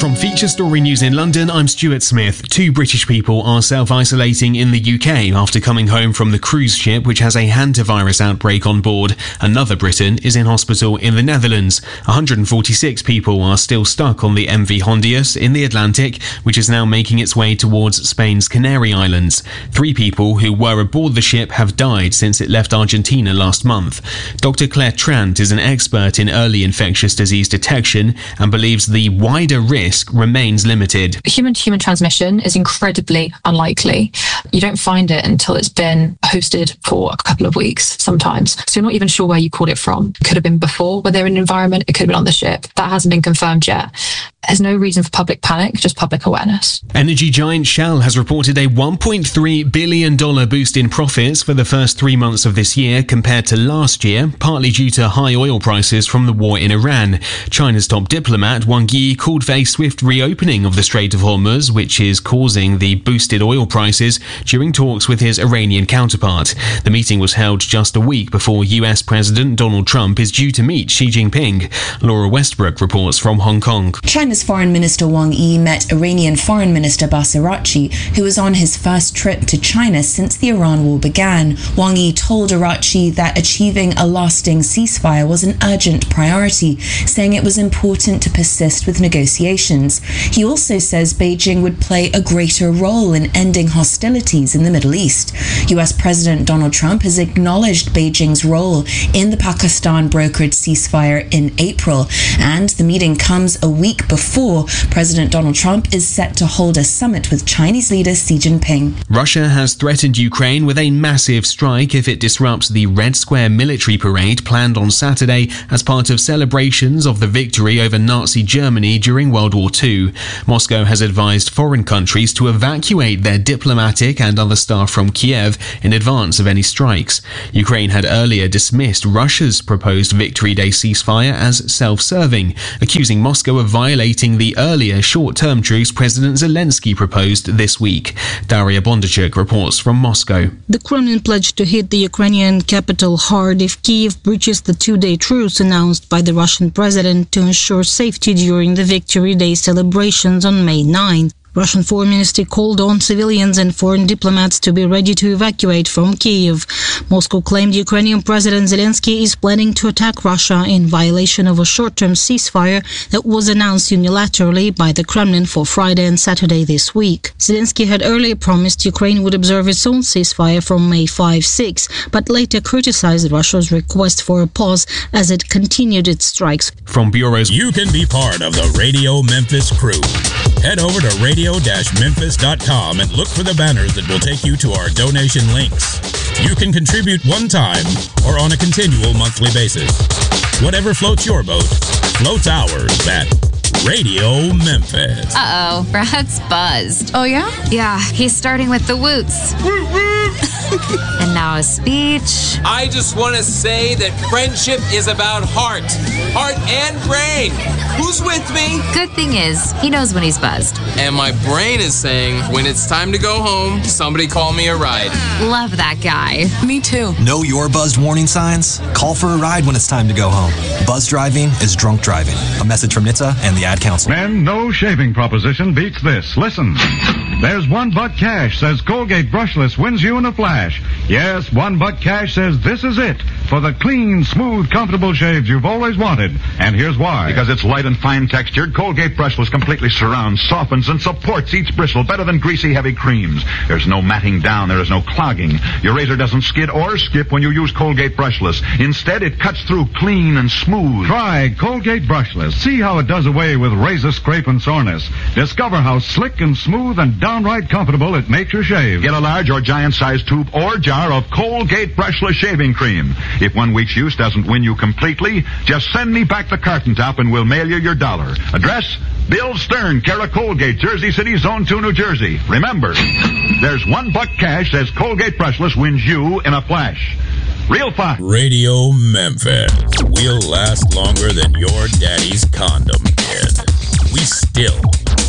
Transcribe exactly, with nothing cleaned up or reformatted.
From Feature Story News in London, I'm Stuart Smith. Two British people are self-isolating in the U K after coming home from the cruise ship which has a hantavirus outbreak on board. Another Briton is in hospital in the Netherlands. one hundred forty-six people are still stuck on the M V Hondius in the Atlantic, which is now making its way towards Spain's Canary Islands. Three people who were aboard the ship have died since it left Argentina last month. Doctor Claire Trant is an expert in early infectious disease detection and believes the wider risk remains limited. Human-to-human transmission is incredibly unlikely. You don't find it until it's been hosted for a couple of weeks sometimes. So you're not even sure where you caught it from. It could have been before, where they're in an environment. It could have been on the ship. That hasn't been confirmed yet. There's no reason for public panic, just public awareness. Energy giant Shell has reported a one point three billion dollars boost in profits for the first three months of this year compared to last year, partly due to high oil prices from the war in Iran. China's top diplomat Wang Yi called for a swift reopening of the Strait of Hormuz, which is causing the boosted oil prices, during talks with his Iranian counterpart. The meeting was held just a week before U S President Donald Trump is due to meet Xi Jinping. Laura Westbrook reports from Hong Kong. China's Foreign Minister Wang Yi met Iranian Foreign Minister Abbas Araghchi, who was on his first trip to China since the Iran war began. Wang Yi told Araghchi that achieving a lasting ceasefire was an urgent priority, saying it was important to persist with negotiations. He also says Beijing would play a greater role in ending hostilities in the Middle East. U S President Donald Trump has acknowledged Beijing's role in the Pakistan-brokered ceasefire in April, and the meeting comes a week before President Donald Trump is set to hold a summit with Chinese leader Xi Jinping. Russia has threatened Ukraine with a massive strike if it disrupts the Red Square military parade planned on Saturday as part of celebrations of the victory over Nazi Germany during World War Two. Moscow has advised foreign countries to evacuate their diplomatic and other staff from Kiev in advance of any strikes. Ukraine had earlier dismissed Russia's proposed Victory Day ceasefire as self-serving, accusing Moscow of violating the earlier short-term truce President Zelensky proposed this week. Daria Bondarchuk reports from Moscow. The Kremlin pledged to hit the Ukrainian capital hard if Kyiv breaches the two-day truce announced by the Russian president to ensure safety during the Victory Day celebrations on May ninth. Russian Foreign Ministry called on civilians and foreign diplomats to be ready to evacuate from Kyiv. Moscow claimed Ukrainian President Zelensky is planning to attack Russia in violation of a short-term ceasefire that was announced unilaterally by the Kremlin for Friday and Saturday this week. Zelensky had earlier promised Ukraine would observe its own ceasefire from May fifth sixth, but later criticized Russia's request for a pause as it continued its strikes. From bureaus, you can be part of the Radio Memphis crew. Head over to radio dash memphis dot com and look for the banners that will take you to our donation links. You can contribute one time or on a continual monthly basis. Whatever floats your boat, floats ours at Radio Memphis. Uh-oh, Brad's buzzed. Oh, yeah? Yeah, he's starting with the woots. And now a speech. I just want to say that friendship is about heart. Heart and brain. Who's with me? Good thing is, he knows when he's buzzed. And my brain is saying, when it's time to go home, somebody call me a ride. Love that guy. Me too. Know your buzzed warning signs? Call for a ride when it's time to go home. Buzz driving is drunk driving. A message from N H T S A and the Ad Council. Men, no shaving proposition beats this. Listen. There's one buck cash says Colgate Brushless wins you in a flash. Yes, one buck cash says this is it for the clean, smooth, comfortable shaves you've always wanted. And here's why. Because it's light and fine-textured, Colgate Brushless completely surrounds, softens, and supports each bristle better than greasy, heavy creams. There's no matting down. There is no clogging. Your razor doesn't skid or skip when you use Colgate Brushless. Instead, it cuts through clean and smooth. Try Colgate Brushless. See how it does away with razor scrape and soreness. Discover how slick and smooth and downright comfortable it makes your shave. Get a large or giant-sized tube or jar of Colgate Brushless shaving cream. If one week's use doesn't win you completely, just send me back the carton top and we'll mail you your dollar. Address, Bill Stern, care of Colgate, Jersey City, Zone two, New Jersey. Remember, there's one buck cash says Colgate Brushless wins you in a flash. Real fun. Radio Memphis. We'll last longer than your daddy's condom did. We still